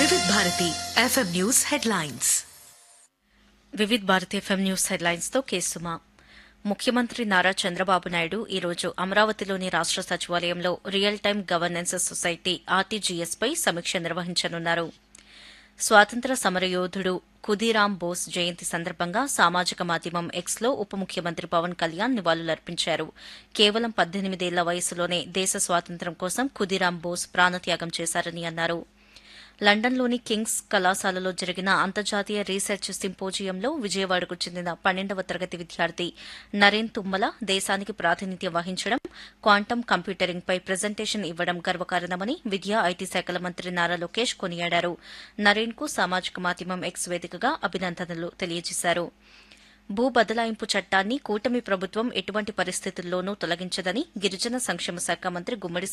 వివిధ Bharati FM news headlines. Vividh Bharati FM news headlines తో కేసుమా. ముఖ్యమంత్రి నారా చంద్రబాబు నాయుడు ఈరోజు అమరావతిలోని రాష్ట సచివాలయంలో real time governance society RTGS పై సమీక్ష నిర్వహించనున్నారు. స్వాతంత్ర సమరయోధుడు ఖుదీరాం బోస్ జయంతి సందర్భంగా సామాజిక మాధ్యమం ఎక్స్లో ఉప ముఖ్యమంత్రి పవన్ కళ్యాణ్ నివాళులర్పించారు. కేవలం 18 ఏళ్ల వయసులోనే దేశ స్వాతంత్ర్యం కోసం ఖుదీరాం బోస్ ప్రాణత్యాగం చేశారని అన్నారు. లండన్లోని కింగ్స్ కళాశాలలో జరిగిన అంతర్జాతీయ రీసెర్చ్ సింపోజియంలో విజయవాడకు చెందిన 12వ తరగతి విద్యార్థి నరేన్ తుమ్మల దేశానికి ప్రాతినిధ్యం వహించడం, క్వాంటమ్ కంప్యూటరింగ్పై ప్రజెంటేషన్ ఇవ్వడం గర్వకారణమని విద్యా ఐటీ శాఖల మంత్రి నారా లోకేష్ కొనియాడారు. నరేన్కు సామాజిక మాధ్యమం ఎక్స్ వేదికగా అభినందనలు తెలియజేశారు. భూ బదలాయింపు చట్టాన్ని కూటమి ప్రభుత్వం ఎటువంటి పరిస్థితుల్లోనూ తొలగించదని గిరిజన సంక్షేమ శాఖ మంత్రి గుమ్మడి